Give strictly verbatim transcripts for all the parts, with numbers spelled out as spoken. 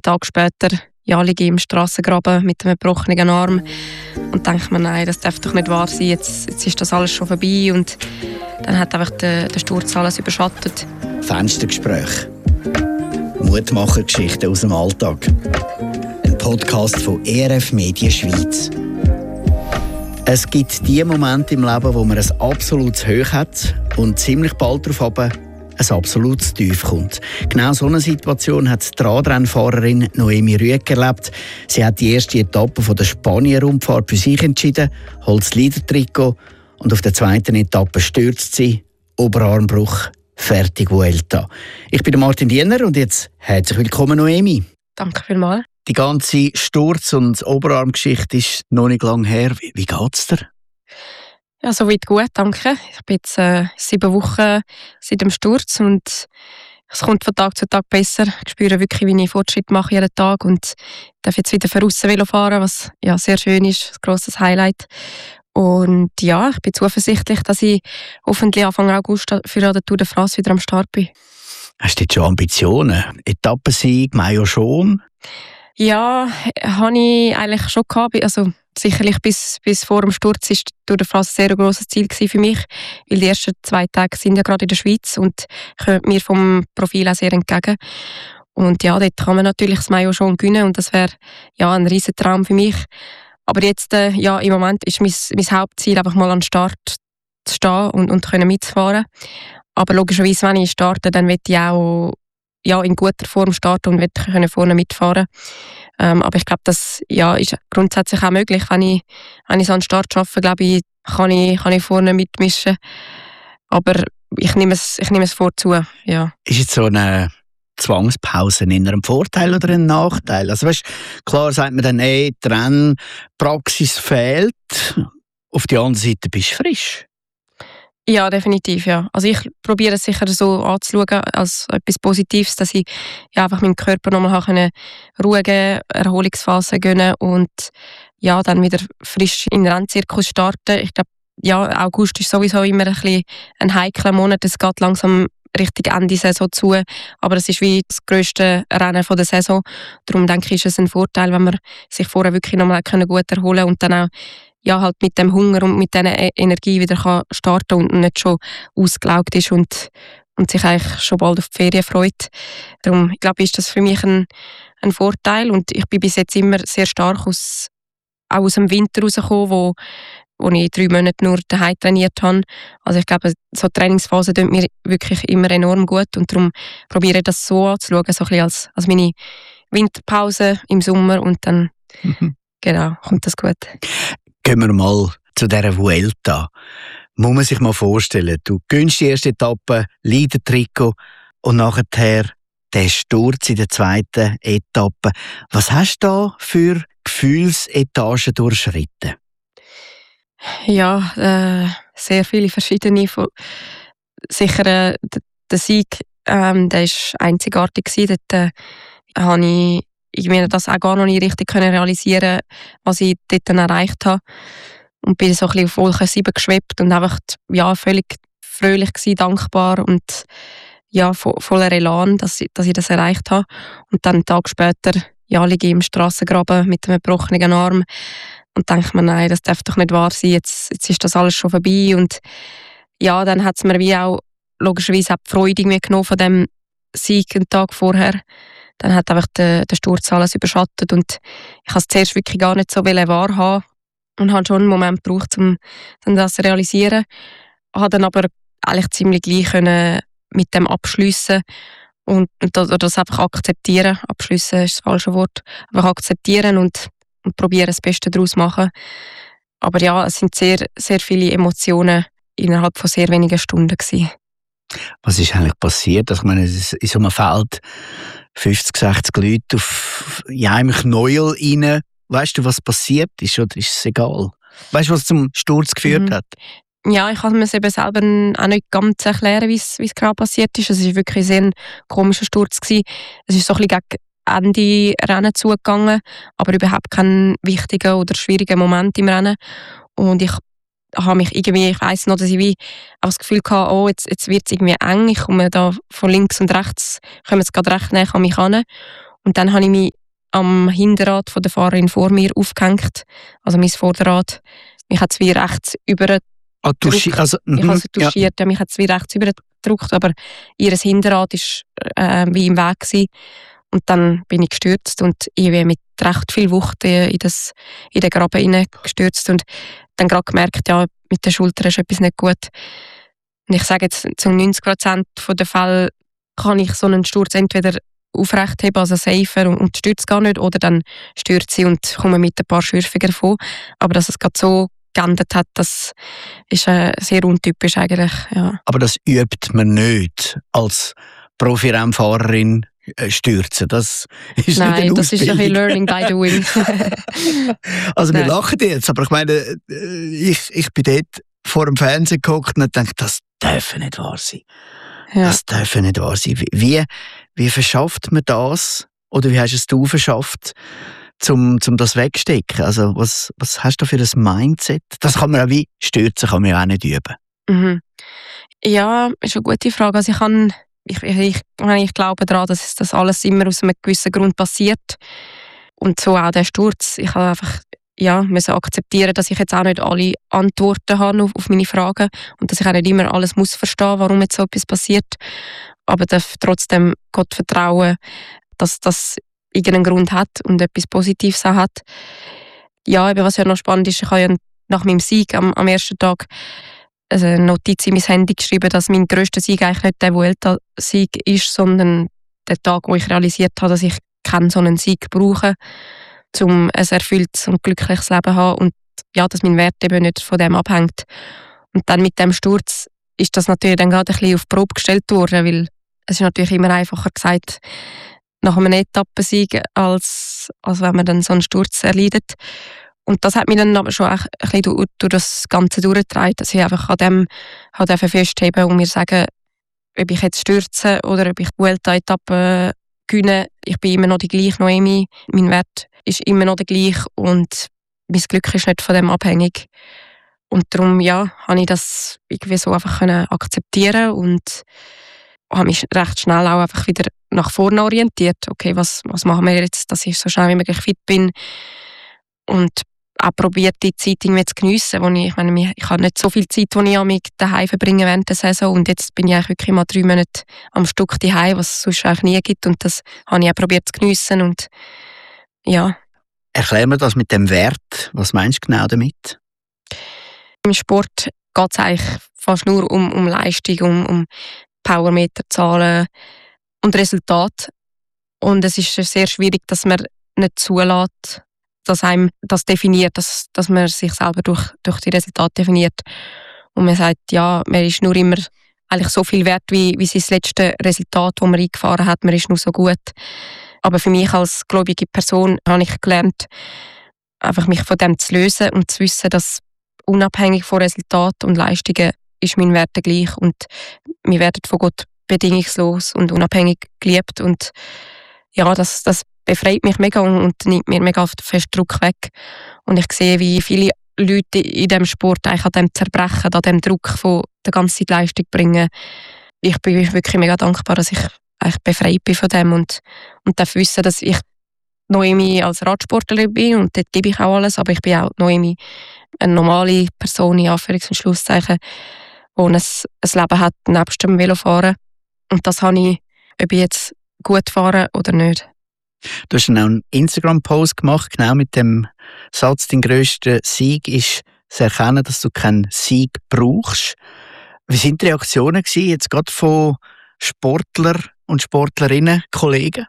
Tag später ja, liege ich im Strassengraben mit einem gebrochenen Arm und denke mir, nein, das darf doch nicht wahr sein, jetzt, jetzt ist das alles schon vorbei und dann hat einfach der, der Sturz alles überschattet. Fenstergespräch. Mutmachergeschichten aus dem Alltag. Ein Podcast von E R F Medien Schweiz. Es gibt die Momente im Leben, wo man ein absolutes Hoch hat und ziemlich bald darauf ein absolutes Tief kommt. Genau so eine Situation hat die Radrennfahrerin Noemi Rüegg erlebt. Sie hat die erste Etappe von der Spanien-Rundfahrt für sich entschieden, holt das Leader-Trikot und auf der zweiten Etappe stürzt sie, Oberarmbruch, fertig Vuelta. Ich bin Martin Diener und jetzt herzlich willkommen Noemi. Danke vielmals. Die ganze Sturz- und Oberarmgeschichte ist noch nicht lange her. Wie, wie geht es dir? Ja, soweit gut, danke. Ich bin jetzt äh, sieben Wochen seit dem Sturz und es kommt von Tag zu Tag besser. Ich spüre wirklich, wie ich Fortschritt mache jeden Tag und darf jetzt wieder von aussen Velo fahren, was ja sehr schön ist, ein grosses Highlight. Und ja, ich bin zuversichtlich, dass ich hoffentlich Anfang August für die Tour de France wieder am Start bin. Hast du jetzt schon Ambitionen? Etappensieg, Maillot schon? Ja, habe ich eigentlich schon gehabt. Also sicherlich bis, bis vor dem Sturz war Tour de France ein sehr grosses Ziel für mich, weil die ersten zwei Tage sind ja gerade in der Schweiz und kommen mir vom Profil auch sehr entgegen. Und ja, dort kann man natürlich das Maillot schon gewinnen und das wäre ja ein riesen Traum für mich. Aber jetzt, äh, ja, im Moment ist mein, mein Hauptziel einfach mal an den Start zu stehen und, und können mitfahren. Aber logischerweise, wenn ich starte, dann will ich auch ja, in guter Form starten und will können vorne mitfahren. Ähm, aber ich glaube, das ja, ist grundsätzlich auch möglich. Wenn ich, wenn ich so an den Start schaffe, glaube ich, kann ich, kann ich vorne mitmischen. Aber ich nehme es, ich nehme es vorzu, ja. Ist jetzt so eine Zwangspause in einem Vorteil oder ein Nachteil? Also weißt, klar sagt man dann, ey, die Rennpraxis fehlt. Auf der anderen Seite bist du frisch. Ja, definitiv, ja. Also ich probiere es sicher so anzuschauen, als etwas Positives, dass ich ja, einfach meinem Körper nochmal können Ruhe geben, Erholungsphase gönnen und ja, dann wieder frisch in den Rennzirkus starten. Ich glaube, ja, August ist sowieso immer ein bisschen ein heikler Monat. Es geht langsam Richtung Ende Saison zu, aber es ist wie das grösste Rennen von der Saison. Darum denke ich, ist es ein Vorteil, wenn man sich vorher wirklich nochmal gut erholen kann und dann auch ja, halt mit dem Hunger und mit dieser Energie wieder kann starten und nicht schon ausgelaugt ist und, und sich eigentlich schon bald auf die Ferien freut. Darum, ich glaube, ist das für mich ein, ein Vorteil und ich bin bis jetzt immer sehr stark aus, auch aus dem Winter rausgekommen, wo, wo ich drei Monate nur daheim trainiert habe. Also ich glaube, so Trainingsphase tut mir wirklich immer enorm gut und darum probiere ich das so anzuschauen, so ein bisschen als, als meine Winterpause im Sommer und dann mhm. genau, kommt das gut. Gehen wir mal zu dieser Vuelta. Muss man sich mal vorstellen, du gönnst die erste Etappe, Leader-Trikot und nachher der Sturz in der zweiten Etappe. Was hast du da für Gefühlsetagen durchschritten? Ja, äh, sehr viele verschiedene. Sicher äh, der Sieg, ähm, der war einzigartig. Dort äh, habe ich Ich mir das auch gar noch nicht richtig können realisieren, was ich dort dann erreicht habe. Und bin so ein bisschen auf Wolke sieben geschwebt und einfach ja, völlig fröhlich gewesen, dankbar und ja, vo- voller Elan, dass ich, dass ich das erreicht habe. Und dann einen Tag später ja, liege ich im Strassengraben mit einem gebrochenen Arm und denke mir, nein, das darf doch nicht wahr sein, jetzt, jetzt ist das alles schon vorbei. Und ja, dann hat es mir wie auch logischerweise auch die Freude irgendwie genommen von dem Sieg einen Tag vorher. Dann hat einfach der, der Sturz alles überschattet und ich habe es zuerst wirklich gar nicht so wahrhaben und habe schon einen Moment gebraucht, um das zu realisieren. Ich habe dann aber eigentlich ziemlich gleich können mit dem abschliessen und, und das, das einfach akzeptieren. Abschliessen ist das falsche Wort. Einfach akzeptieren und, und probieren, das Beste daraus zu machen. Aber ja, es sind sehr, sehr viele Emotionen innerhalb von sehr wenigen Stunden gewesen. Was ist eigentlich passiert? Also, ich meine, in so einem Feld fünfzig, sechzig Leute auf ja, im Knäuel rein. Weißt du, was passiert ist, oder ist es egal? Weißt du, was zum Sturz geführt mhm. hat? Ja, ich kann mir es eben selber auch nicht ganz erklären, wie es, wie es genau passiert ist. Es war wirklich sehr ein komischer Sturz gewesen. Es ist so ein bisschen gegen Ende Rennen zugegangen, aber überhaupt kein wichtiger oder schwieriger Moment im Rennen. Und ich habe mich irgendwie, ich weiss noch, dass ich wie auch das Gefühl hatte, oh, jetzt, jetzt wird es irgendwie eng. Ich komme da von links und rechts, kommen jetzt gerade recht näher an mich ran. Und dann habe ich mich am Hinterrad von der Fahrerin vor mir aufgehängt, also mein Vorderrad. Mich hat es wie rechts über Ah, duschi- also, ich habe sie touchiert, ja. Mich hat es wie rechts übergedrückt, aber ihr Hinterrad war äh, wie im Weg gewesen. Und dann bin ich gestürzt und ich bin mit recht viel Wucht in, das, in den Graben hineingestürzt und dann gerade gemerkt, ja, mit der Schulter ist etwas nicht gut. Und ich sage jetzt, zu neunzig Prozent der Fälle kann ich so einen Sturz entweder aufrecht heben, also safer und, und stürzt gar nicht, oder dann stürzt sie und komme mit ein paar Schürfungen davon. Aber dass es gerade so geändert hat, das ist äh, sehr untypisch eigentlich. Ja. Aber das übt man nicht als Profi-Rennfahrerin äh, stürzen. Das ist Nein, nicht eine das ist ein bisschen Learning by doing. Also wir Nein. lachen jetzt, aber ich meine, äh, ich, ich bin dort vor dem Fernsehen gehockt und dachte, das darf nicht wahr sein. Ja. Das darf nicht wahr sein. Wie, wie verschafft man das? Oder wie hast es du verschafft, um zum das wegstecken? Also was, was hast du für ein Mindset? Das kann man auch wie stürzen, kann man ja auch nicht üben. Mhm. Ja, ist eine gute Frage. Also ich, kann, ich, ich, ich glaube daran, dass das alles immer aus einem gewissen Grund passiert. Und so auch der Sturz. Ich habe einfach ja, müssen akzeptieren, dass ich jetzt auch nicht alle Antworten habe auf, auf meine Fragen und dass ich auch nicht immer alles muss verstehen, warum jetzt so etwas passiert. Aber darf trotzdem Gott vertrauen, dass das irgendeinen Grund hat und etwas Positives auch hat. Ja, eben, was ja noch spannend ist, ich habe ja nach meinem Sieg am, am ersten Tag eine Notiz in mein Handy geschrieben, dass mein grösster Sieg eigentlich nicht der Vuelta-Sieg ist, sondern der Tag, wo ich realisiert habe, dass ich keinen so einen Sieg brauche, um ein erfülltes und glückliches Leben zu haben und ja, dass mein Wert eben nicht von dem abhängt. Und dann mit dem Sturz ist das natürlich dann gerade ein bisschen auf die Probe gestellt worden, weil es ist natürlich immer einfacher gesagt, nach einem Etappensieg, als, als wenn man dann so einen Sturz erleidet. Und das hat mich dann aber schon ein bisschen durch, durch das Ganze durchgetragen, dass ich einfach an dem halt festheben und mir sagen, ob ich jetzt stürze oder ob ich die Vuelta-Etappe gewinne, ich bin immer noch die gleiche Noemi, mein Wert ist immer noch der gleiche und mein Glück ist nicht von dem abhängig. Und darum, ja, habe ich das irgendwie so einfach können akzeptieren und habe mich recht schnell auch einfach wieder nach vorne orientiert. Okay, was, was machen wir jetzt, dass ich so schnell wie möglich fit bin und auch probiert, die Zeit irgendwie zu geniessen, wo ich, ich meine, ich habe nicht so viel Zeit, die ich mich daheim verbringe während der Saison und jetzt bin ich eigentlich wirklich mal drei Monate am Stück daheim, was es sonst eigentlich nie gibt und das habe ich auch probiert zu geniessen und ja. Erklär mir das mit dem Wert. Was meinst du genau damit? Im Sport geht es eigentlich fast nur um, um Leistung, um, um Powermeterzahlen und Resultate. Und es ist sehr schwierig, dass man nicht zulässt, dass einem das definiert, dass, dass man sich selber durch, durch die Resultate definiert. Und man sagt, ja, man ist nur immer eigentlich so viel wert, wie, wie sein letztes Resultat, das man eingefahren hat. Man ist nur so gut. Aber für mich als gläubige Person habe ich gelernt, einfach mich von dem zu lösen und zu wissen, dass unabhängig von Resultaten und Leistungen ist mein Wert gleich und wir werden von Gott bedingungslos und unabhängig geliebt und ja, das, das befreit mich mega und, und nimmt mir mega fest Druck weg und ich sehe, wie viele Leute in diesem Sport eigentlich an dem zerbrechen, an dem Druck von der ganzen Leistung bringen. Ich bin wirklich mega dankbar, dass ich eigentlich befreit bin von dem und, und darf wissen, dass ich Noemi als Radsportlerin bin und dort gebe ich auch alles, aber ich bin auch Noemi, eine normale Person, in Anführungs- und Schlusszeichen, die ein, ein Leben hat nebst dem Velofahren. Und das habe ich, ob ich jetzt gut fahre oder nicht. Du hast dann auch einen Instagram-Post gemacht, genau mit dem Satz, dein grösster Sieg ist zu erkennen, dass du keinen Sieg brauchst. Wie waren die Reaktionen gewesen, jetzt gerade von Sportler und Sportlerinnen, Kollegen?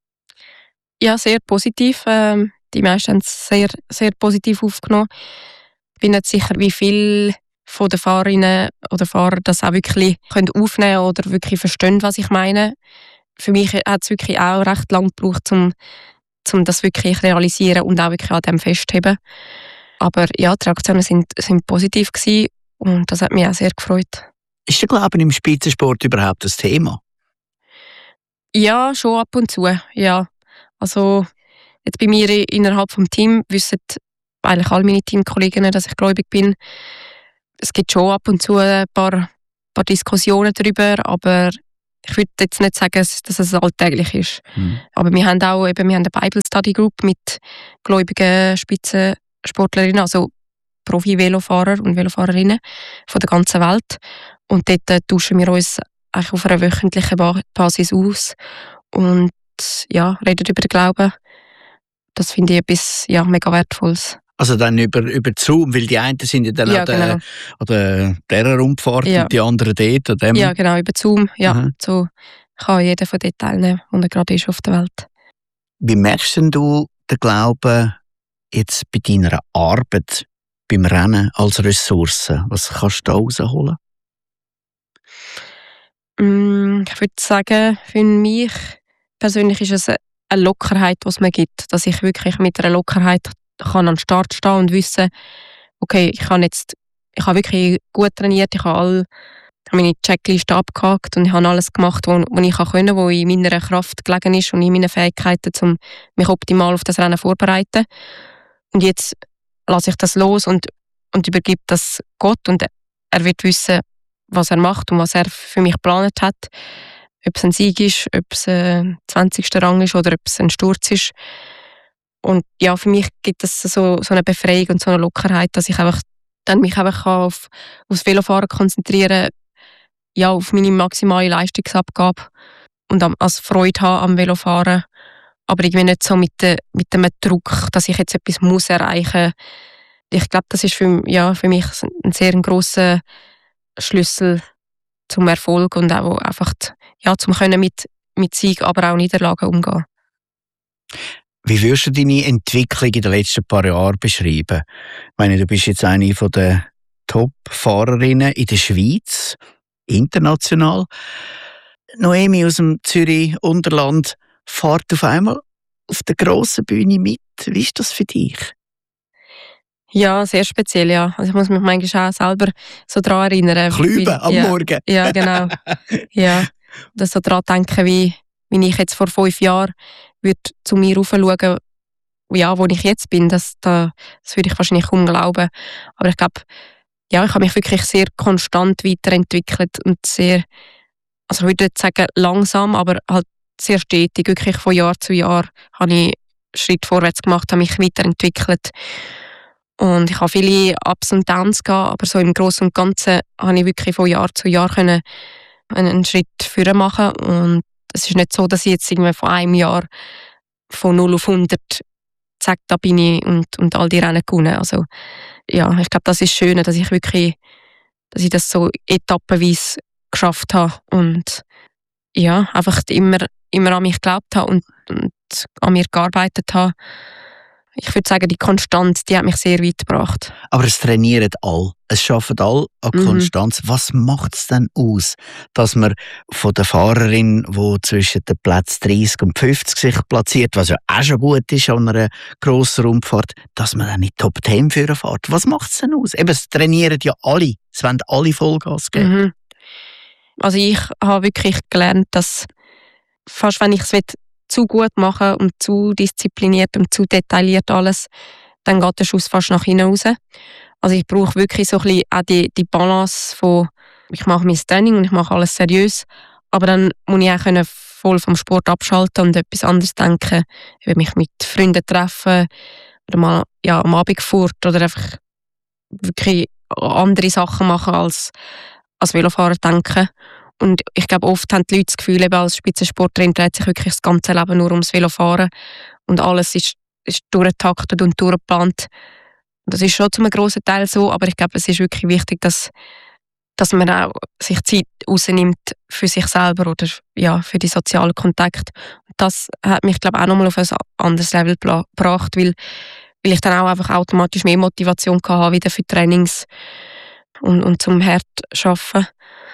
Ja, sehr positiv. Ähm, die meisten haben es sehr, sehr positiv aufgenommen. Ich bin nicht sicher, wie viel von den Fahrerinnen oder Fahrer das auch wirklich können aufnehmen oder wirklich verstehen, was ich meine. Für mich hat es wirklich auch recht lange gebraucht, um, um das wirklich zu realisieren und auch wirklich an dem festheben. Aber ja, die Reaktionen sind, sind positiv gewesen und das hat mich auch sehr gefreut. Ist der Glauben im Spitzensport überhaupt das Thema? Ja, schon ab und zu, ja. Also jetzt bei mir innerhalb des Teams wissen eigentlich alle meine Teamkolleginnen, dass ich gläubig bin. Es gibt schon ab und zu ein paar, paar Diskussionen darüber, aber ich würde jetzt nicht sagen, dass es alltäglich ist. Mhm. Aber wir haben auch eben, wir haben eine Bible Study Group mit gläubigen Spitzensportlerinnen, also Profi-Velofahrer und Velofahrerinnen von der ganzen Welt. Und dort äh, tauschen wir uns eigentlich auf einer wöchentlichen ba- Basis aus und ja, reden über den Glauben. Das finde ich etwas ja, mega Wertvolles. Also dann über, über Zoom, weil die einen sind ja dann Ja, an der, genau. an der dieser Rundfahrt Ja. und die anderen dort. An dem. Ja, genau, über Zoom. Ja, Mhm. so kann jeder von dort teilnehmen, wo er gerade ist auf der Welt. Wie merkst denn du den Glauben jetzt bei deiner Arbeit, beim Rennen als Ressource? Was kannst du da rausholen? Mm, ich würde sagen, für mich persönlich ist es eine Lockerheit, die es mir gibt. Dass ich wirklich mit einer Lockerheit kann an den Start stehen und wissen, okay, ich habe jetzt, ich habe wirklich gut trainiert, ich habe alle meine Checkliste abgehakt und ich habe alles gemacht, was ich können, was in meiner Kraft gelegen ist und in meinen Fähigkeiten, um mich optimal auf das Rennen vorzubereiten. Und jetzt lasse ich das los und, und übergebe das Gott und er wird wissen, was er macht und was er für mich geplant hat. Ob es ein Sieg ist, ob es ein zwanzigster Rang ist oder ob es ein Sturz ist. Und ja, für mich gibt es so, so eine Befreiung und so eine Lockerheit, dass ich einfach dann mich einfach auf, aufs Velofahren konzentrieren kann, ja, auf meine maximale Leistungsabgabe und am, als Freude haben am Velofahren. Aber irgendwie nicht so mit, de, mit dem Druck, dass ich jetzt etwas muss erreichen muss. Ich glaube, das ist für, ja, für mich ein sehr grosser Schlüssel zum Erfolg und auch einfach ja, zum können mit, mit Sieg, aber auch Niederlagen umgehen. Wie würdest du deine Entwicklung in den letzten paar Jahren beschreiben? Ich meine, du bist jetzt eine der Top-Fahrerinnen in der Schweiz, international. Noemi aus dem Zürich-Unterland fährt auf einmal auf der grossen Bühne mit. Wie ist das für dich? Ja, sehr speziell, ja. Also ich muss mich manchmal auch selber so daran erinnern. Klüben wie, am ja, Morgen. Ja, genau. Ja, dass so daran denken, wie, wie ich jetzt vor fünf Jahren würde zu mir raufschauen, ja, wo ich jetzt bin. Das, da, das würde ich wahrscheinlich kaum glauben. Aber ich glaube, ja, ich habe mich wirklich sehr konstant weiterentwickelt und sehr, also ich würde nicht sagen langsam, aber halt sehr stetig. Wirklich von Jahr zu Jahr habe ich Schritt vorwärts gemacht, habe mich weiterentwickelt. Und ich habe viele Ups und Downs gehabt, aber so im Großen und Ganzen habe ich wirklich von Jahr zu Jahr können einen Schritt vorwärts machen. Und es ist nicht so, dass ich jetzt irgendwie von einem Jahr von null auf hundert zack, da bin ich und, und all die Rennen gewonnen. Also ja, ich glaube, das ist schön, dass ich wirklich, dass ich das so etappenweise geschafft habe und ja, einfach immer, immer an mich geglaubt habe und, und an mir gearbeitet habe. Ich würde sagen, die Konstanz, die hat mich sehr weit gebracht. Aber es trainieren alle. Es schaffen alle an Mhm. Konstanz. Was macht es denn aus, dass man von der Fahrerin, die zwischen den Plätzen dreißig und fünfzig sich platziert, was ja auch schon gut ist an einer grossen Rundfahrt, dass man dann in die Top zehn führen fährt? Was macht es denn aus? Eben, es trainieren ja alle. Es wollen alle Vollgas geben. Mhm. Also ich habe wirklich gelernt, dass fast wenn ich es zu gut machen und zu diszipliniert und zu detailliert alles, dann geht der Schuss fast nach hinten raus. Also ich brauche wirklich so ein bisschen auch die, die Balance von, ich mache mein Training und ich mache alles seriös, aber dann muss ich auch können voll vom Sport abschalten und etwas anderes denken, wie mich mit Freunden treffen oder mal ja, am Abend fort oder einfach wirklich andere Sachen machen als als Velofahrer denken. Und ich glaube, oft haben die Leute das Gefühl, eben als Spitzensportlerin dreht sich wirklich das ganze Leben nur ums Velofahren und alles ist, ist durchgetaktet und durchgeplant. Das ist schon zu einem grossen Teil so, aber ich glaube, es ist wirklich wichtig, dass, dass man auch sich Zeit rausnimmt für sich selber oder ja, für die sozialen Kontakte. Und das hat mich, glaube ich, auch nochmal auf ein anderes Level bla- gebracht, weil, weil ich dann auch einfach automatisch mehr Motivation hatte, wieder für Trainings und, und zum hart arbeiten.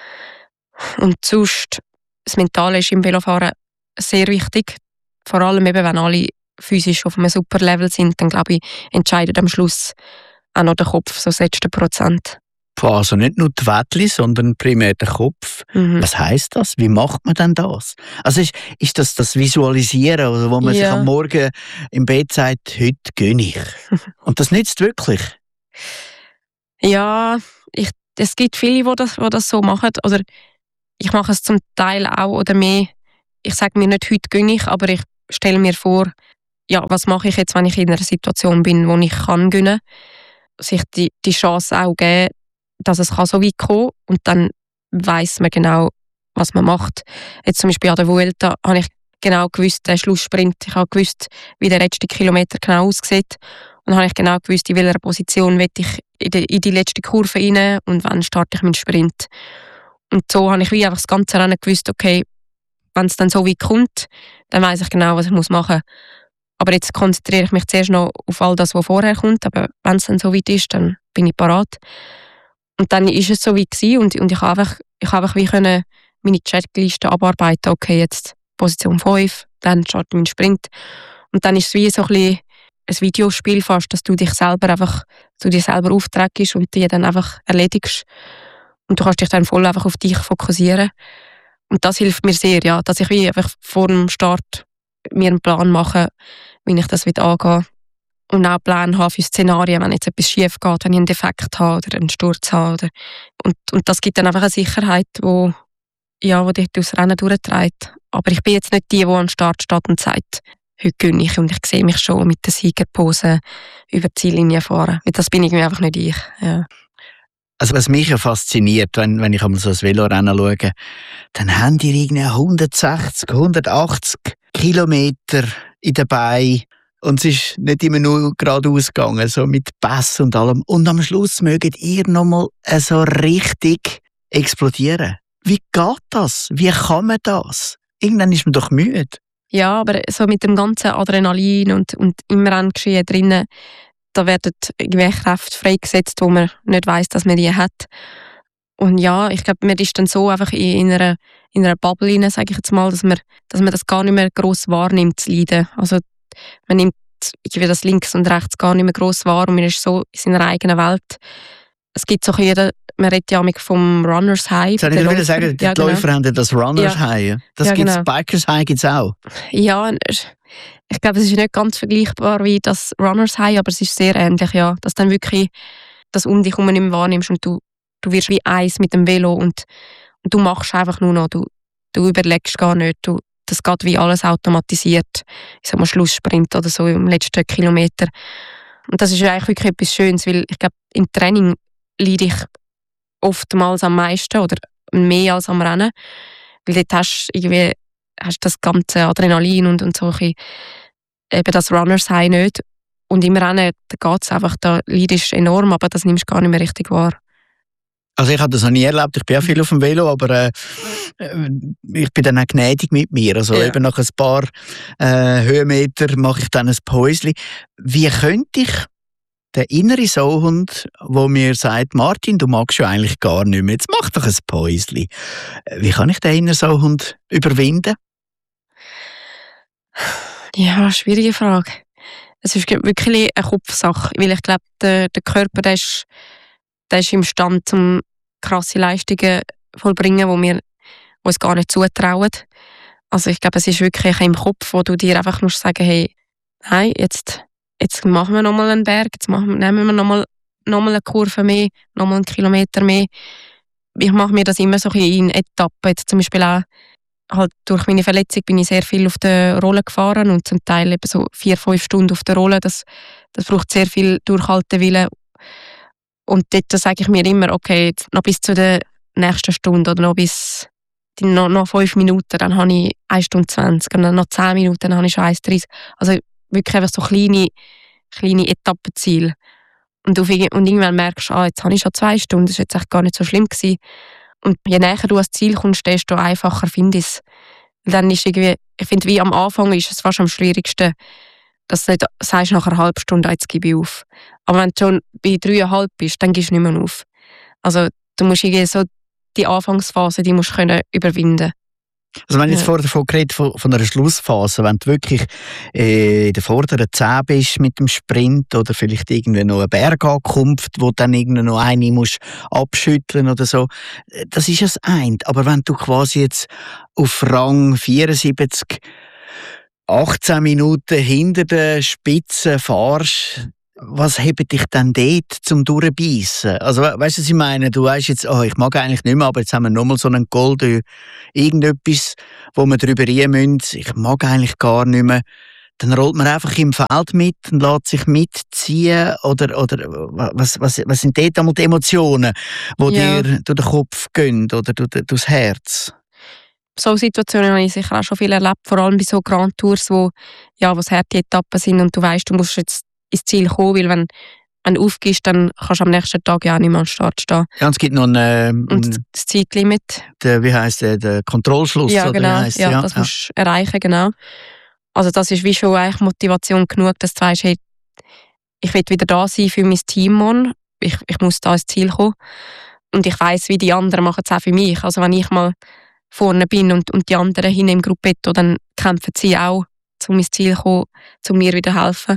Und sonst, das Mentale ist im Velofahren sehr wichtig. Vor allem eben, wenn alle physisch auf einem super Level sind, dann glaube ich, entscheidet am Schluss auch noch der Kopf, so das letzte Prozent. Also nicht nur die Wettli, sondern primär der Kopf. Mhm. Was heisst das? Wie macht man denn das? Also ist, ist das das Visualisieren, also wo man Ja. sich am Morgen im Bett sagt, heute gönne ich? Und das nützt wirklich? Ja, ich, es gibt viele, die das, die das so machen. Oder ich mache es zum Teil auch oder mehr. Ich sage mir nicht, heute gönne ich, aber ich stelle mir vor, ja, was mache ich jetzt, wenn ich in einer Situation bin, wo ich kann gönnen, sich die, die Chance auch geben, dass es kann so weit kommen und dann weiss man genau, was man macht. Jetzt zum Beispiel an der Vuelta habe ich genau gewusst, der Schlusssprint, ich habe gewusst, wie der letzte Kilometer genau aussieht und dann habe ich genau gewusst, in welcher Position will ich in die, in die letzte Kurve rein und wann starte ich meinen Sprint. Und so habe ich wie einfach das ganze Rennen gewusst, okay, wenn es dann so weit kommt, dann weiss ich genau, was ich muss machen muss. Aber jetzt konzentriere ich mich zuerst noch auf all das, was vorher kommt, aber wenn es dann so weit ist, dann bin ich parat. Und dann ist es so weit gewesen und, und ich habe einfach, ich habe einfach wie können meine Checkliste abarbeiten. Okay, jetzt Position fünf, dann starte mein Sprint. Und dann ist es wie so ein bisschen ein Videospiel fast, dass du dich selber einfach, du dir selber aufträgst und die dann einfach erledigst. Und du kannst dich dann voll einfach auf dich fokussieren. Und das hilft mir sehr, ja, dass ich wie einfach vor dem Start mir einen Plan mache, wie ich das angehen will. Und auch Pläne habe für Szenarien, wenn jetzt etwas schief geht, wenn ich einen Defekt habe oder einen Sturz habe. Oder und, und das gibt dann einfach eine Sicherheit, wo, ja, wo dich durchs Rennen durchträgt. Aber ich bin jetzt nicht die, die am Start steht und sagt, heute gönne ich und ich sehe mich schon mit der Siegerpose über die Ziellinie fahren. Das bin irgendwie einfach nicht ich. Ja. Also was mich ja fasziniert, wenn, wenn ich einmal so ein Velorennen schaue, dann haben die irgendwie hundertsechzig, hundertachtzig Kilometer in den Beinen und es ist nicht immer nur geradeaus gegangen, so mit Pass und allem. Und am Schluss mögt ihr nochmal so richtig explodieren. Wie geht das? Wie kann man das? Irgendwann ist man doch müde. Ja, aber so mit dem ganzen Adrenalin und, und im Renngeschehen drinnen, da werden irgendwelche Kräfte freigesetzt, wo man nicht weiss, dass man die hat. Und ja, ich glaube, man ist dann so einfach in einer, in einer Bubble rein, sage ich jetzt mal, dass man, dass man das gar nicht mehr gross wahrnimmt, das Leiden. Also man nimmt irgendwie das links und rechts gar nicht mehr gross wahr und man ist so in seiner eigenen Welt. Es gibt so jeder, man redet ja vom Runners High. Soll ich wieder sagen, die ja, genau. Läufer haben das Runners ja. High. Das ja, gibt's, genau. Bikers High gibt es auch. Ja, ich glaube, es ist nicht ganz vergleichbar wie das Runners High, aber es ist sehr ähnlich, ja. Dass du dann wirklich das um dich herum nicht mehr wahrnimmst und du, du wirst wie eins mit dem Velo und, und du machst einfach nur noch, du, du überlegst gar nicht, du, das geht wie alles automatisiert. Ich sag mal Schlusssprint oder so im letzten Kilometer. Und das ist eigentlich wirklich etwas Schönes, weil ich glaube, im Training leide ich oftmals am meisten oder mehr als am Rennen. Weil dort hast du irgendwie hast das ganze Adrenalin und, und so ein eben das Runners High nicht. Und im Rennen geht es einfach, da leidest du enorm, aber das nimmst du gar nicht mehr richtig wahr. Also ich habe das noch nie erlebt, ich bin ja viel auf dem Velo, aber äh, ich bin dann auch gnädig mit mir. Also ja. Eben nach ein paar äh, Höhenmeter mache ich dann ein Päuschen. Wie könnte ich den inneren Sauhund, der mir sagt, Martin, du magst ja eigentlich gar nicht mehr, jetzt mach doch ein Päuschen. Wie kann ich den inneren Sauhund überwinden? Ja, schwierige Frage. Es ist wirklich eine Kopfsache, weil ich glaube, der, der Körper der ist, der ist imstande, um krasse Leistungen vollbringen, die wir uns gar nicht zutrauen. Also ich glaube, es ist wirklich im Kopf, wo du dir einfach musst sagen, hey, nein, jetzt, jetzt machen wir nochmal einen Berg, jetzt machen wir, nehmen wir nochmal noch mal eine Kurve mehr, nochmal einen Kilometer mehr. Ich mache mir das immer so in Etappen. Jetzt zum Beispiel auch halt durch meine Verletzung bin ich sehr viel auf der Rolle gefahren und zum Teil eben so vier, fünf Stunden auf der Rolle. Das, das braucht sehr viel Durchhaltewillen. Und dort sage ich mir immer, okay, jetzt noch bis zu der nächsten Stunde oder noch bis die, noch, noch fünf Minuten, dann habe ich eine Stunde zwanzig und dann noch zehn Minuten, dann habe ich schon eins dreißig. Also wirklich einfach so kleine, kleine Etappenziele. Und, du, und irgendwann merkst du, ah, jetzt habe ich schon zwei Stunden, das war jetzt echt gar nicht so schlimm gewesen. Und je näher du ans Ziel kommst, desto einfacher finde ich es. Dann ist irgendwie, ich finde, wie am Anfang ist es fast am schwierigsten, dass du nicht sagst, nach einer halben Stunde, jetzt gebe ich auf. Aber wenn du schon bei dreieinhalb bist, dann gibst du nicht mehr auf. Also du musst irgendwie so die Anfangsphase, die musst du können überwinden. Also wenn du jetzt ja. vorher davon geredet von, von einer Schlussphase, wenn du wirklich äh, in der vorderen zehn bist mit dem Sprint oder vielleicht irgendwie noch eine Bergankunft, wo dann irgendwie noch eine musst abschütteln oder so, das ist ja das eine. Aber wenn du quasi jetzt auf Rang vierundsiebzig achtzehn Minuten hinter der Spitze fahrst, Was hebt dich denn dort zum Durchbeissen? Also, we weißt du, was ich meine? Du weißt jetzt, oh, ich mag eigentlich nicht mehr, aber jetzt haben wir nochmal so einen Gold, irgendetwas, wo wir drüber reden müssen. Ich mag eigentlich gar nicht mehr. Dann rollt man einfach im Feld mit und lässt sich mitziehen. Oder, oder was, was, was sind dort einmal die Emotionen, die Ja. dir durch den Kopf gehen oder durch, durchs Herz? So Situationen habe ich sicher auch schon viel erlebt, vor allem bei so Grand Tours, wo, ja, wo es harte Etappen sind und du weißt, du musst jetzt ins Ziel kommen, weil wenn, wenn du aufgehst, dann kannst du am nächsten Tag ja auch nicht mehr am Start stehen. Ja, und es gibt noch einen, Und einen das Zeitlimit. der, wie heisst der, der Kontrollschluss? Ja, oder wie genau. heisst, Ja, ja, das ja. musst du erreichen, genau. Also das ist wie schon eigentlich Motivation genug, dass du weißt, hey, ich will wieder da sein für mein Team morgen. Ich, ich muss da ins Ziel kommen. Und ich weiss, wie die anderen machen es auch für mich. Also wenn ich mal vorne bin und, und die anderen hinten im Gruppetto, dann kämpfen sie auch, um ins Ziel zu kommen, um mir wieder zu helfen.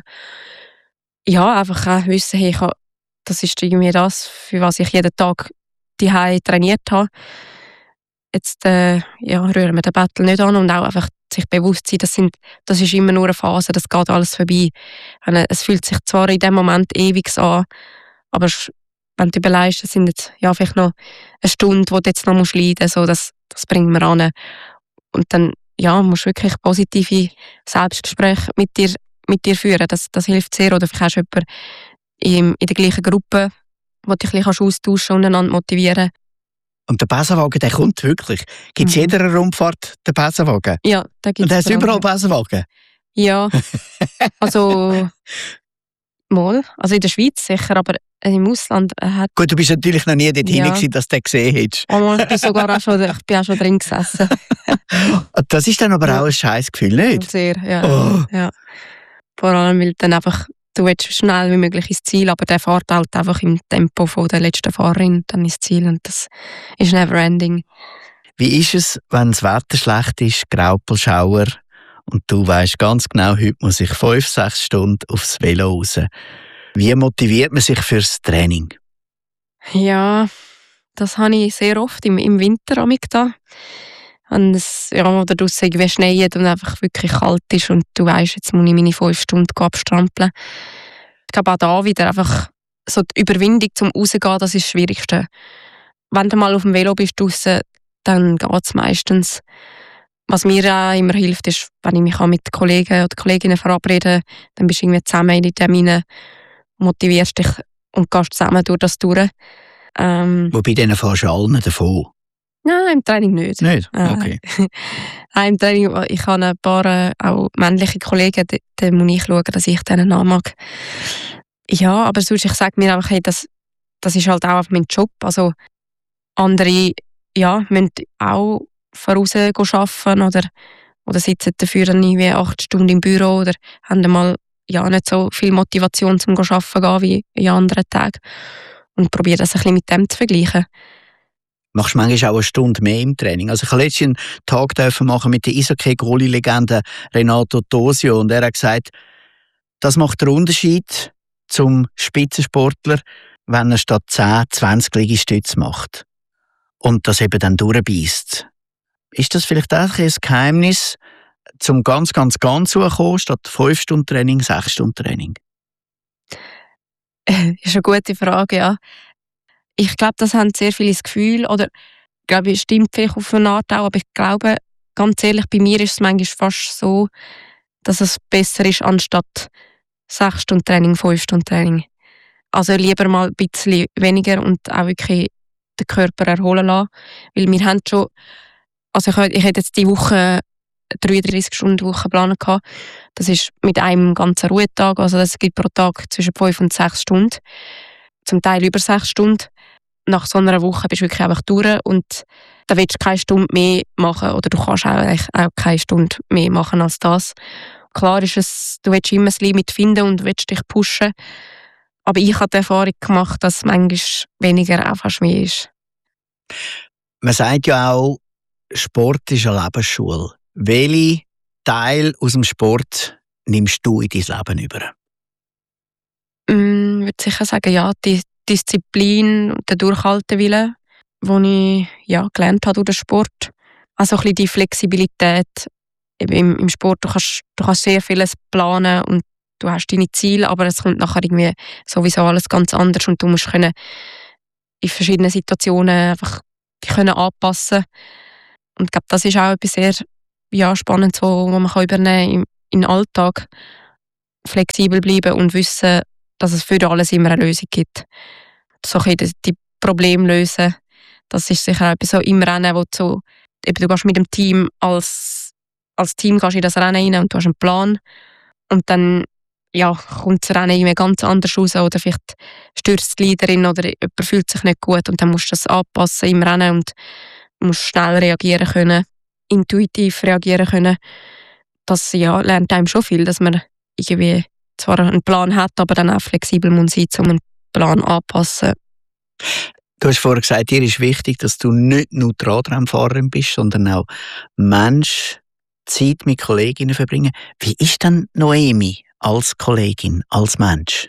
Ja, einfach auch wissen, hey, ich habe, das ist irgendwie das, für was ich jeden Tag die trainiert habe. Jetzt äh, ja, rühren wir den Battle nicht an und auch einfach sich bewusst sein, das, sind, das ist immer nur eine Phase, das geht alles vorbei. Es fühlt sich zwar in dem Moment ewig an, aber wenn du überlegst, das sind jetzt ja, vielleicht noch eine Stunde, wo du jetzt noch musst leiden musst, so, das, das bringt mir an. Und dann ja, musst du wirklich positive Selbstgespräche mit dir, mit dir führen, das, das hilft sehr. Oder vielleicht hast du jemanden in, in der gleichen Gruppe, wo du dich ein bisschen austauschen und einander motivieren. Und der Besenwagen, der kommt wirklich. Gibt es Mhm. jeder Rundfahrt den Besenwagen? Ja, da gibt's Und da hast du überall überall. Besenwagen? Ja, also mal, also in der Schweiz sicher, aber im Ausland äh, hat Gut, du bist natürlich noch nie dorthin, Ja. gewesen, dass du den gesehen hättest. einmal, ich bin sogar auch schon, ich bin auch schon drin gesessen. Das ist dann aber Ja. auch ein scheiß Gefühl, nicht? Sehr, ja. Oh. ja. Vor allem, weil dann einfach, du willst so schnell wie möglich ins Ziel, aber der fährt halt einfach im Tempo von der letzten Fahrerin dann ins Ziel und das ist never ending. Wie ist es, wenn das Wetter schlecht ist, Graupelschauer, und du weisst ganz genau, heute muss ich fünf, sechs Stunden aufs Velo raus. Wie motiviert man sich fürs Training? Ja, das habe ich sehr oft im, im Winter amig da. Und es, ja, oder draussen irgendwie schneit und einfach wirklich kalt ist und du weisst, jetzt muss ich meine fünf Stunden abstrampeln. Ich glaube auch da wieder einfach so die Überwindung zum Rausgehen, das ist das Schwierigste. Wenn du mal auf dem Velo bist draussen, dann geht es meistens. Was mir auch immer hilft, ist, wenn ich mich auch mit Kollegen oder Kolleginnen verabrede, dann bist du irgendwie zusammen in den Terminen, motivierst dich und gehst zusammen durch das durch. Ähm, Wobei denen fährst du allen davon. nein, im Training nicht. Nicht? Äh, Okay. Nein, im Training, ich habe ein paar äh, auch männliche Kollegen, da, da muss ich schauen, dass ich denen nachmag. Ja, aber sonst, ich sage mir einfach, hey, das, das ist halt auch einfach mein Job. Also andere ja, müssen auch voraus arbeiten oder, oder sitzen dafür dann irgendwie acht Stunden im Büro oder haben dann mal ja, nicht so viel Motivation zum Arbeiten gehen wie in anderen Tagen. Und probiere das ein bisschen mit dem zu vergleichen. Machst du manchmal auch eine Stunde mehr im Training? Also ich habe letztens einen Tag dürfen machen mit der Eishockey-Goalie-Legende Renato Tosio und er hat gesagt, das macht den Unterschied zum Spitzensportler, wenn er statt zehn, zwanzig Liegestütze macht und das eben dann durchbeißt. Ist das vielleicht auch ein Geheimnis, zum ganz, ganz, ganz zu kommen, statt fünf Stunden Training, sechs Stunden Training? Das ist eine gute Frage, ja. Ich glaube, das haben sehr viele das Gefühl, oder ich glaube, es stimmt vielleicht auf eine Art auch, aber ich glaube, ganz ehrlich, bei mir ist es manchmal fast so, dass es besser ist, anstatt sechs Stunden Training, fünf Stunden Training. Also lieber mal ein bisschen weniger und auch wirklich den Körper erholen lassen. Weil wir haben schon, also ich, ich hätte jetzt die Woche dreiunddreißig Stunden Woche geplant gehabt. Das ist mit einem ganzen Ruhetag, also das gibt pro Tag zwischen fünf und sechs Stunden. Zum Teil über sechs Stunden. Nach so einer Woche bist du wirklich einfach durch und da willst du keine Stunde mehr machen oder du kannst auch, auch keine Stunde mehr machen als das. Klar ist es, du willst immer das Limit finden und willst dich pushen, aber ich habe die Erfahrung gemacht, dass manchmal weniger auch fast mehr ist. Man sagt ja auch, Sport ist eine Lebensschule. Welche Teil aus dem Sport nimmst du in dein Leben über? Mm, ich würde sicher sagen, ja, die Disziplin und der Durchhaltewille, den ich ja, gelernt habe durch den Sport. Also ein bisschen die Flexibilität im, im Sport. Du kannst, du kannst sehr vieles planen und du hast deine Ziele, aber es kommt nachher irgendwie sowieso alles ganz anders und du musst können in verschiedenen Situationen einfach dich können anpassen. Und ich glaube, das ist auch etwas sehr ja, Spannendes, wo, wo man kann übernehmen kann in den Alltag. Flexibel bleiben und wissen, dass es für alles immer eine Lösung gibt. So ein bisschen die Probleme lösen, das ist sicher auch etwas so im Rennen, wo du so, eben, du gehst mit dem Team als, als Team gehst in das Rennen rein und du hast einen Plan und dann ja, kommt das Rennen irgendwie ganz anders raus oder vielleicht stürzt die Leaderin oder jemand fühlt sich nicht gut und dann musst du das anpassen im Rennen und musst schnell reagieren können, intuitiv reagieren können. Das ja, lernt einem schon viel, dass man irgendwie zwar einen Plan hat, aber dann auch flexibel muss sein, um einen Plan anpassen. Du hast vorher gesagt, dir ist wichtig, dass du nicht nur die Radrennfahrerin bist, sondern auch Mensch, Zeit mit Kolleginnen verbringen. Wie ist denn Noemi als Kollegin, als Mensch?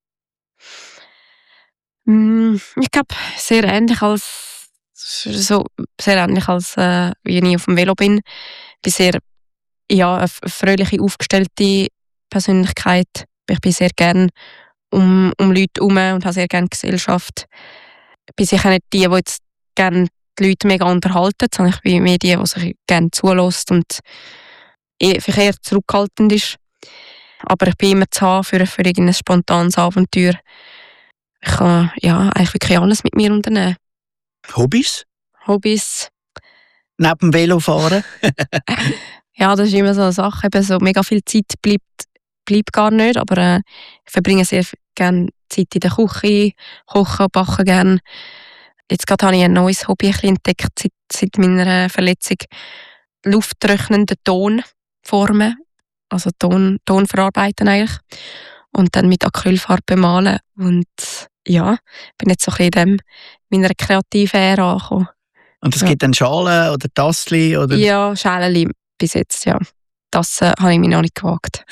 Mm, ich glaube, sehr ähnlich als so sehr ähnlich als äh, wie ich auf dem Velo bin. Ich bin sehr ja, eine fröhliche, aufgestellte Persönlichkeit. Ich bin sehr gerne um, um Leute herum und habe sehr gerne Gesellschaft. Ich bin sicher nicht die, die jetzt gerne die Leute mega unterhalten, sondern ich bin mehr die, die sich gerne zulässt und vielleicht eher zurückhaltend ist. Aber ich bin immer zu haben für, für ein spontanes Abenteuer. Ich kann ja, eigentlich wirklich alles mit mir unternehmen. Hobbys? Hobbys? Neben dem Velofahren? Ja, das ist immer so eine Sache. Eben so mega viel Zeit bleibt, bleibt gar nicht, aber äh, ich verbringe sehr gerne Zeit in der Küche, kochen und backen gerne. Jetzt gerade habe ich ein neues Hobby ein bisschen entdeckt seit, seit meiner Verletzung. Lufttrocknende Tonformen, also Ton, Ton verarbeiten eigentlich. Und dann mit Acrylfarbe bemalen. Und ja, bin jetzt so ein bisschen in meiner kreativen Ära angekommen. Und es ja. gibt dann Schalen oder Tassli? Oder? Ja, Schälchen bis jetzt, ja. Das äh, habe ich mir noch nicht gewagt.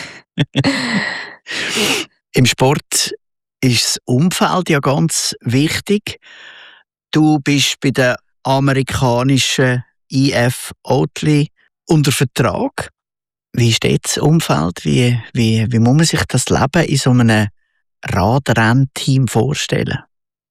Im Sport ist das Umfeld ja ganz wichtig. Du bist bei der amerikanischen I F Oatly unter Vertrag. Wie steht das Umfeld? Wie, wie, wie muss man sich das Leben in so einem Radrennteam vorstellen?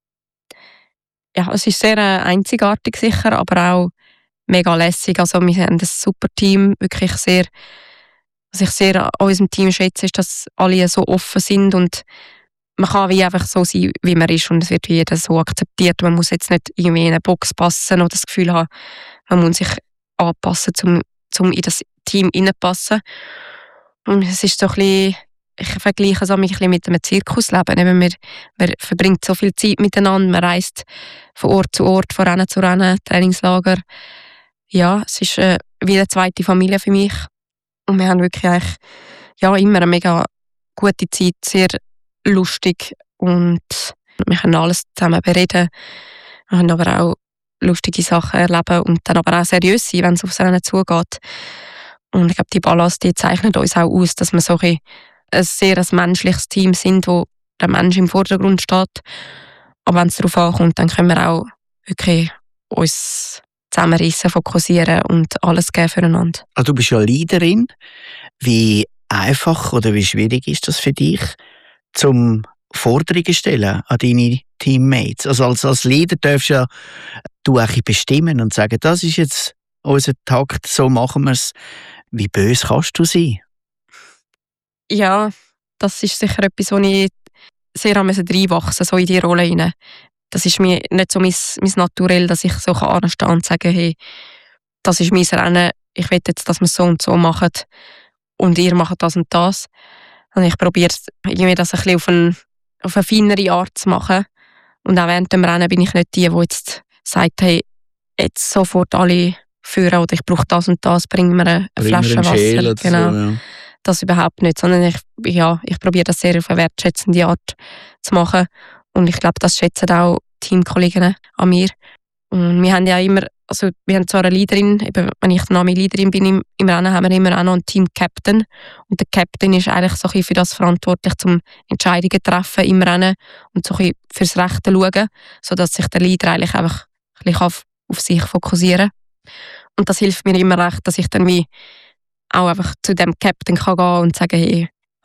Ja, es ist sehr äh, einzigartig sicher, aber auch mega lässig. Also wir haben ein super Team, wirklich sehr, was ich sehr an unserem Team schätze, ist, dass alle so offen sind und man kann wie einfach so sein, wie man ist und es wird wie jeder so akzeptiert. Man muss jetzt nicht irgendwie in eine Box passen oder das Gefühl haben, man muss sich anpassen, um, um in das Team hineinpassen. Und es ist so ein bisschen, ich vergleiche es ein bisschen mit einem Zirkusleben. Eben man, man verbringt so viel Zeit miteinander, man reist von Ort zu Ort, von Rennen zu Rennen, Trainingslager. Ja, es ist äh, wie eine zweite Familie für mich. Und wir haben wirklich eigentlich, ja, immer eine mega gute Zeit, sehr lustig und wir können alles zusammen bereden. Wir können aber auch lustige Sachen erleben und dann aber auch seriös sein, wenn es aufs Rennen zugeht. Und ich glaube, die Balance, die zeichnet uns auch aus, dass wir so ein, ein sehr ein menschliches Team sind, wo der Mensch im Vordergrund steht. Aber wenn es darauf ankommt, dann können wir auch wirklich uns zusammenreissen, fokussieren und alles geben füreinander. Also du bist ja Leaderin. Wie einfach oder wie schwierig ist das für dich, zum Forderungen stellen an deine Teammates? Also als, als Leader darfst du ja du auch bestimmen und sagen, das ist jetzt unser Takt, so machen wir es. Wie böse kannst du sein? Ja, das ist sicher etwas, wo ich sehr reinwachsen musste, so in die Rolle hinein. Das ist mir nicht so mein, mein Naturell, dass ich so anstehen kann und sagen, hey, das ist mein Rennen, ich will jetzt, dass wir es so und so machen und ihr macht das und das. Und ich probiere irgendwie das ein bisschen auf, ein, auf eine feinere Art zu machen. Und auch während dem Rennen bin ich nicht die, die jetzt sagt, hey, jetzt sofort alle führen oder ich brauche das und das, bring mir eine, eine Flasche Wasser. Schäl genau. So, ja. Das überhaupt nicht, sondern ich, ja, ich probiere das sehr auf eine wertschätzende Art zu machen. Und ich glaube, das schätzen auch Teamkollegen an mir. Und wir haben ja immer, also wir haben zwar eine Leaderin, eben, wenn ich dann meine Leaderin bin im, im Rennen, haben wir immer auch noch einen Team-Captain. Und der Captain ist eigentlich so ein bisschen für das verantwortlich, zum Entscheidungen zu treffen im Rennen und so ein bisschen fürs Rechte zu schauen, sodass sich der Leader eigentlich einfach ein bisschen auf, auf sich fokussieren kann. Und das hilft mir immer recht, dass ich dann wie auch einfach zu dem Captain kann gehen und sagen, hey,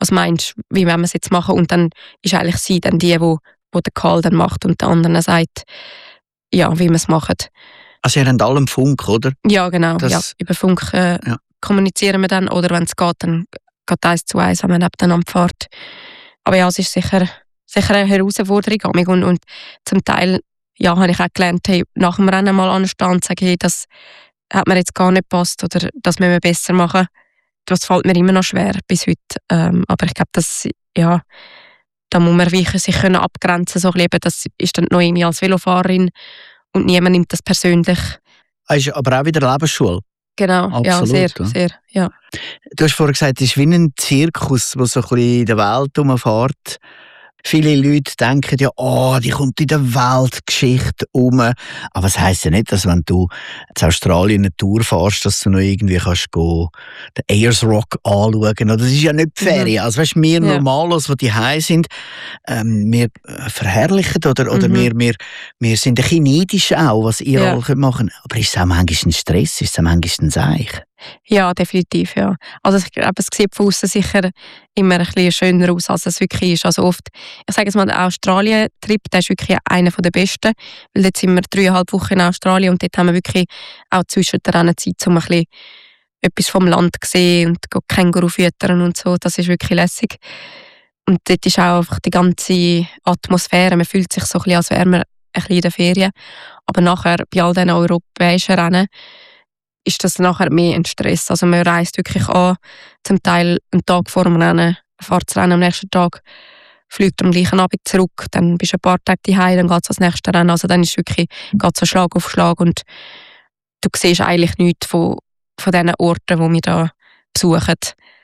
was meinst du, wie wollen wir es jetzt machen? Und dann ist eigentlich sie dann die, wo, wo den Call dann macht und der andere sagt, ja, wie wir es machen. Also ihr habt alle einen Funk, oder? Ja, genau. Das, ja. Über Funk äh, ja. kommunizieren wir dann, oder wenn es geht, dann geht eins zu eins, wenn man nebeneinander fährt. Aber ja, es ist sicher, sicher eine Herausforderung. Und, und zum Teil ja, habe ich auch gelernt, hey, nach dem Rennen mal anstehen und sagen, hey, das hat mir jetzt gar nicht gepasst oder das müssen wir besser machen. Das fällt mir immer noch schwer bis heute. Ähm, aber ich glaube, das, ja, da muss man wirklich sich können abgrenzen, so leben. Das ist dann Noemi als Velofahrerin und niemand nimmt das persönlich. Das ist aber auch wieder Lebensschule. Genau, absolut, ja, sehr, ja. sehr, ja. Du hast vorhin gesagt, es ist wie ein Zirkus, der so ein bisschen in der Welt herumfährt. Viele Leute denken ja, oh, die kommt in der Weltgeschichte um. Aber das heisst ja nicht, dass wenn du in Australien eine Tour fährst, dass du noch irgendwie kannst gehen, den Ayers Rock anschauen. Das ist ja nicht die Ferien. Mhm. Also weißt, wir ja. Normalos, die die heim sind, ähm, wir verherrlichen oder, oder mhm. wir, wir, wir sind ein bisschen neidisch auch, was ihr ja. alle machen könnt. Aber ist es auch manchmal ein Stress? Ist es auch manchmal ein Seich? Ja, definitiv, ja. Also ich glaube, es sieht von außen sicher immer ein bisschen schöner aus, als es wirklich ist. Also oft, ich sage jetzt mal, der Australien-Trip, der ist wirklich einer der besten, weil jetzt sind wir dreieinhalb Wochen in Australien und dort haben wir wirklich auch zwischen der Rennenzeit um ein bisschen etwas vom Land gesehen und Känguru füttern und so, das ist wirklich lässig. Und dort ist auch einfach die ganze Atmosphäre, man fühlt sich so ein bisschen, als wäre man ein bisschen in der Ferien. Aber nachher, bei all diesen europäischen Rennen, ist das nachher mehr ein Stress. Also man reist wirklich an, zum Teil einen Tag vor dem Rennen, fährt das Rennen am nächsten Tag, fliegt am gleichen Abend zurück, dann bist du ein paar Tage daheim, dann geht es ans nächste Rennen. Also dann ist wirklich, geht so Schlag auf Schlag und du siehst eigentlich nichts von, von diesen Orten, die wir da besuchen.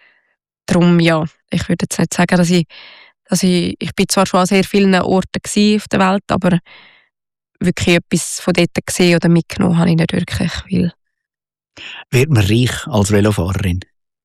Darum, ja, ich würde jetzt nicht sagen, dass ich, dass ich, ich bin zwar schon an sehr vielen Orten auf der Welt, aber wirklich etwas von dort gesehen oder mitgenommen habe ich nicht wirklich viel. Wird man reich als Velofahrerin?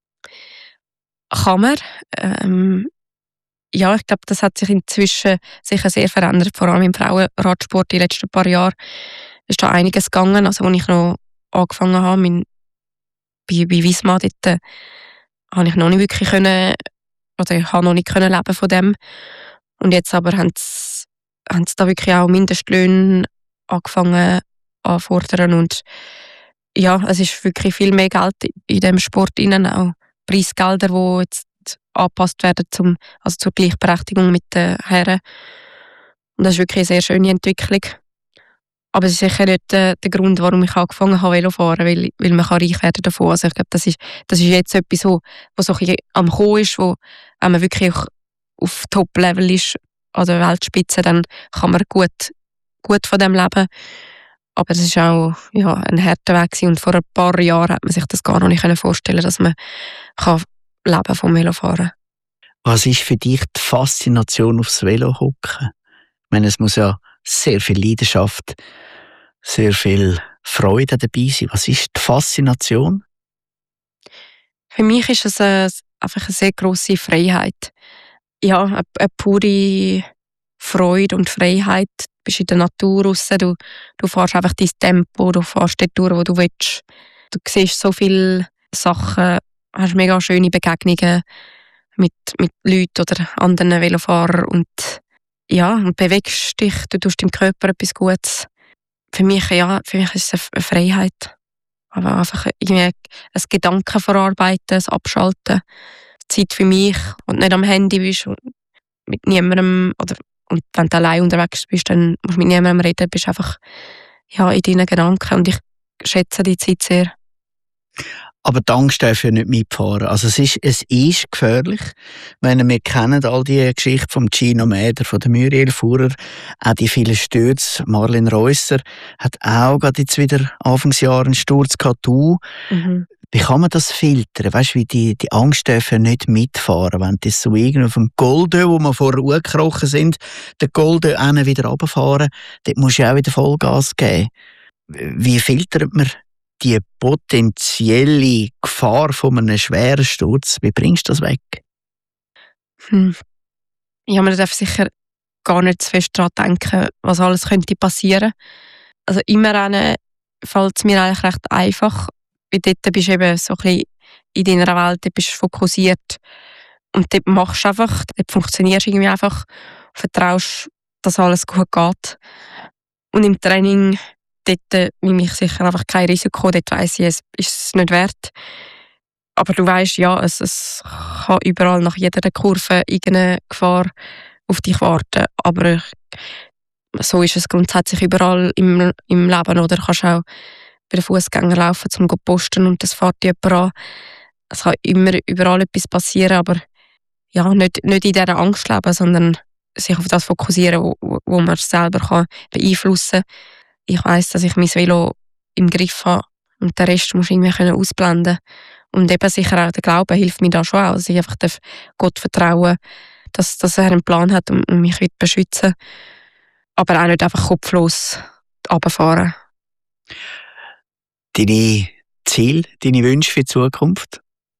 Kann man. Ähm, ja, ich glaube, das hat sich inzwischen sicher sehr verändert, vor allem im Frauenradsport die letzten paar Jahre ist da einiges gegangen. Also als ich noch angefangen habe, mein, bei, bei Visma, dort äh, habe ich noch nicht wirklich können, oder ich habe noch nicht können leben von dem. Und jetzt aber haben sie, haben sie da wirklich auch Mindestlöhne angefangen anfordern und ja, es ist wirklich viel mehr Geld in dem Sport drin, auch Preisgelder, die jetzt angepasst werden zum, also zur Gleichberechtigung mit den Herren. Und das ist wirklich eine sehr schöne Entwicklung. Aber es ist sicher nicht der, der Grund, warum ich angefangen habe, Velofahren, weil, weil man kann reich werden davon. Also ich glaube, das ist, das ist jetzt etwas, wo, wo so ein bisschen am Kommen ist, wo wenn man wirklich auch auf Top-Level ist, an der Weltspitze, dann kann man gut, gut von dem leben. Aber es ist auch ja, ein harter Weg gewesen. Und vor ein paar Jahren hat man sich das gar noch nicht vorstellen können, dass man kann leben vom Velofahren. Was ist für dich die Faszination aufs Velo hocken? Ich meine, es muss ja sehr viel Leidenschaft, sehr viel Freude dabei sein. Was ist die Faszination? Für mich ist es eine, einfach eine sehr grosse Freiheit. Ja, eine, eine pure Freude und Freiheit. Du bist in der Natur raus, du, du fährst einfach dein Tempo, du fährst dort durch, wo du willst. Du siehst so viele Sachen, hast mega schöne Begegnungen mit, mit Leuten oder anderen Velofahrern und ja, und bewegst dich, du tust deinem Körper etwas Gutes. Für mich, ja, für mich ist es eine Freiheit. Aber einfach irgendwie ein Gedanken verarbeiten, ein Abschalten. Zeit für mich und nicht am Handy bist und mit niemandem, oder und wenn du allein unterwegs bist, dann musst du mit niemandem reden, bist einfach ja, in deinen Gedanken und ich schätze die Zeit sehr. Aber die Angst darf ja nicht mitfahren. Also es ist, es ist gefährlich. Wenn wir kennen all die Geschichten vom Gino Mäder, von der Muriel Fuhrer, auch die vielen Stürze. Marlene Reusser hat auch gerade jetzt wieder Anfangsjahr einen Sturz gehabt. Mhm. Wie kann man das filtern? Weißt du, wie die, die Angst darf ja nicht mitfahren. Wenn das so irgendwie auf dem Golden, wo wir vorher hochgekrochen sind, den Golden einen wieder runterfahren, dort musst du auch wieder Vollgas geben. Wie filtert man die potenzielle Gefahr von einem schweren Sturz? Wie bringst du das weg? Hm. Ja, man darf sicher gar nicht zu fest daran denken, was alles könnte passieren. Also im Rennen fällt es mir eigentlich recht einfach. Weil dort bist du eben so ein bisschen in deiner Welt, dort bist du fokussiert Und dort machst du einfach, dort funktionierst du irgendwie einfach, vertraust, dass alles gut geht. Und im Training, dort nehme ich sicher einfach kein Risiko, dort weiss ich, es ist es nicht wert. Aber du weisst, ja, es, es kann überall nach jeder Kurve irgendeine Gefahr auf dich warten. Aber so ist es grundsätzlich überall im, im Leben. Oder kannst auch bei den Fußgängern laufen, um zu posten und das fährt jemand an. Es kann immer überall etwas passieren, aber ja, nicht, nicht in dieser Angst leben, sondern sich auf das fokussieren, wo, wo man selber kann beeinflussen kann. Ich weiss, dass ich mein Velo im Griff habe und den Rest muss ich irgendwie ausblenden. Und eben sicher auch der Glaube hilft mir da schon auch, dass ich einfach Gott vertrauen darf, dass, dass er einen Plan hat und, und mich wird beschützen. Aber auch nicht einfach kopflos runterfahren. Deine Ziele, deine Wünsche für die Zukunft?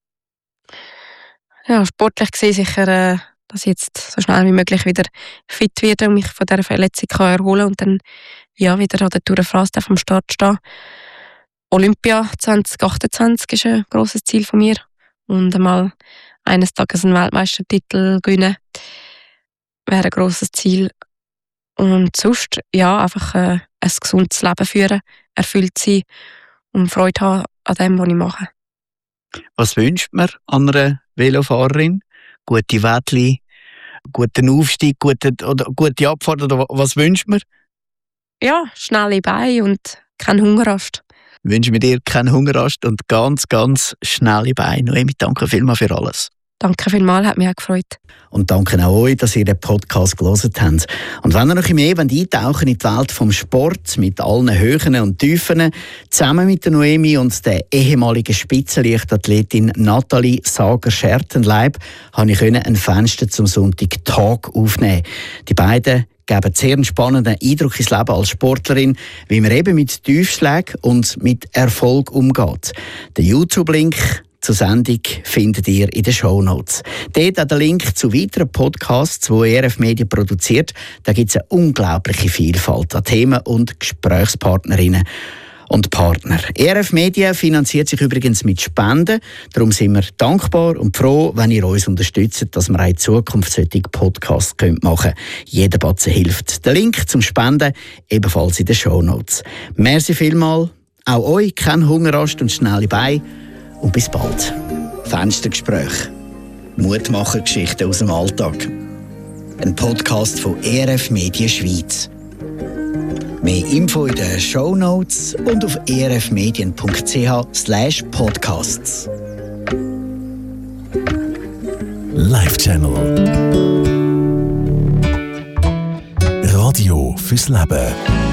Ja, sportlich gesehen sicher, äh, dass ich jetzt so schnell wie möglich wieder fit werde und mich von dieser Verletzung kann erholen und dann ja, wieder an der Tour de France am Start stehen. Olympia zwanzig achtundzwanzig ist ein grosses Ziel von mir. Und einmal eines Tages einen Weltmeistertitel gewinnen wäre ein grosses Ziel. Und sonst, ja, einfach äh, ein gesundes Leben führen, erfüllt sein und Freude haben an dem, was ich mache. Was wünscht man an einer Velofahrerin? Gute Wettli, guten Aufstieg, gute, oder gute Abfahrt? Oder was wünscht man? Ja, schnelle Beine und kein Hungerast. Wünschen wir dir keinen Hungerast und ganz, ganz schnelle Beine. Noemi, danke vielmals für alles. Danke vielmals, hat mich auch gefreut. Und danke auch euch, dass ihr den Podcast gehört habt. Und wenn ihr noch mehr eintauchen in die Welt vom Sport, mit allen Höhen und Tiefen, zusammen mit der Noemi und der ehemaligen Spitzenleichtathletin Nathalie Sager-Schertenleib, habe ich ein Fenster zum Sonntag Tag aufnehmen. Die beiden geben sehr einen spannenden Eindruck ins Leben als Sportlerin, wie man eben mit Tiefschlägen und mit Erfolg umgeht. Den YouTube-Link zur Sendung findet ihr in den Shownotes. Dort auch der Link zu weiteren Podcasts, die E R F Media produziert. Da gibt es eine unglaubliche Vielfalt an Themen und Gesprächspartnerinnen und Partner. E R F Media finanziert sich übrigens mit Spenden. Darum sind wir dankbar und froh, wenn ihr uns unterstützt, dass wir auch in Zukunft solche Podcasts machen können. Jeder Batzen hilft. Der Link zum Spenden ebenfalls in den Shownotes. Merci vielmals. Auch euch kein Hungerast und schnelle Beine. Und bis bald. Fenstergespräch. Mutmacher-Geschichten aus dem Alltag. Ein Podcast von E R F Media Schweiz. Mehr Info in den Shownotes und auf e r f medien punkt c h slash podcasts. Live Channel. Radio fürs Leben.